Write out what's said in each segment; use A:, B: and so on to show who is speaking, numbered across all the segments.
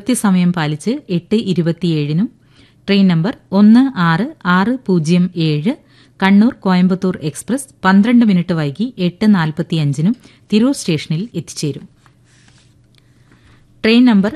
A: കൃത്യസമയം പാലിച്ച് 8:27 train number 16607 Kannur Coimbatore express 12 minute വൈകി 8:45 തിരൂർ സ്റ്റേഷനിൽ എത്തിച്ചേരും. Train number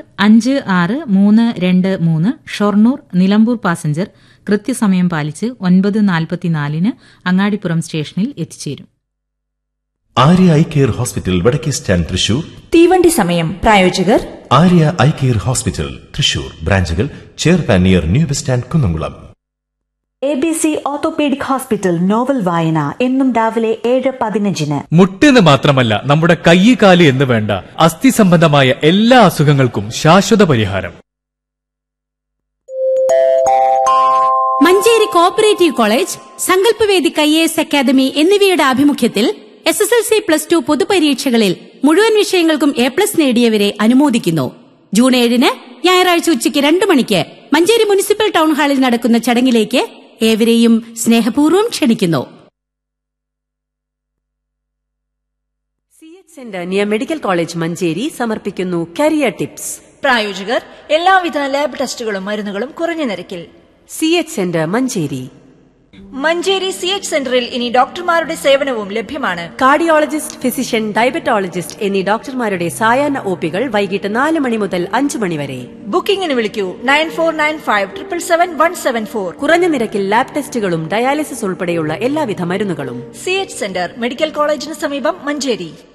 A: 56323 Shoranur Nilambur passenger കൃത്യസമയം പാലിച്ച് 9:44 അങ്ങാടിപ്പുറം സ്റ്റേഷനിൽ എത്തിച്ചേരും.
B: ആര്യ ഐ കെയർ ഹോസ്പിറ്റൽ വടക്കേ സ്റ്റാൻഡ് തൃശൂർ.
C: തീവണ്ടി സമയം. പ്രായോജകർ
B: Arya eye care hospital Thrissur. ബ്രാഞ്ചുകൾ ചേർപ്പാൻ near new bus stand Kunnamkulam.
C: ABC orthopaedic hospital novel വായന എന്നും രാവിലെ 7:15.
D: മുട്ടെന്ന് മാത്രമല്ല, നമ്മുടെ കൈ കാല് എന്ന് വേണ്ട അസ്ഥി സംബന്ധമായ എല്ലാ അസുഖങ്ങൾക്കും ശാശ്വത പരിഹാരം.
E: Manjeri cooperative college, Sankalpavedi IAS academy എന്നിവയുടെ ആഭിമുഖ്യത്തിൽ SSLC +2 പൊതുപരീക്ഷകളിൽ മുഴുവൻ വിഷയങ്ങൾക്കും A+ നേടിയവരെ അനുമോദിക്കുന്നു. ജൂൺ 7 ഞായറാഴ്ച ഉച്ചയ്ക്ക് 2 മണിക്ക് മഞ്ചേരി മുനിസിപ്പൽ ടൗൺ ഹാളിൽ നടക്കുന്ന ചടങ്ങിലേക്ക് ഏവരെയും സ്നേഹപൂർവ്വം ക്ഷണിക്കുന്നു.
F: CH centre near medical college Manjeri സമർപ്പിക്കുന്നു കരിയർ ടിപ്സ്.
G: പ്രായോജകർ എല്ലാവിധ ലാബ് ടെസ്റ്റുകളും മരുന്നുകളും കുറഞ്ഞ നിരക്കിൽ.
F: CH centre Manjeri.
G: Manjeri CH സെന്ററിൽ ഇനി ഡോക്ടർമാരുടെ സേവനവും ലഭ്യമാണ്.
F: കാർഡിയോളജിസ്റ്റ്, ഫിസിഷ്യൻ, ഡയബറ്റോളജിസ്റ്റ് എന്നീ ഡോക്ടർമാരുടെ സായാഹ്ന OPകൾ വൈകിട്ട് 4 മണി മുതൽ 5 മണി വരെ.
G: ബുക്കിംഗിന് വിളിക്കൂ 9495777174.
F: കുറഞ്ഞ നിരക്കിൽ ലാബ് ടെസ്റ്റുകളും ഡയാലിസിസ് ഉൾപ്പെടെയുള്ള എല്ലാവിധ മരുന്നുകളും.
G: CH സെന്റർ മെഡിക്കൽ കോളേജിന് സമീപം മഞ്ചേരി.